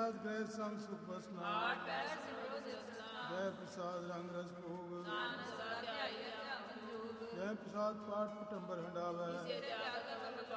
प्रसाद ग्रह संग सुख बसना जय प्रसाद रंग रस भोग जय प्रसाद पाठ पटंबर हंडावै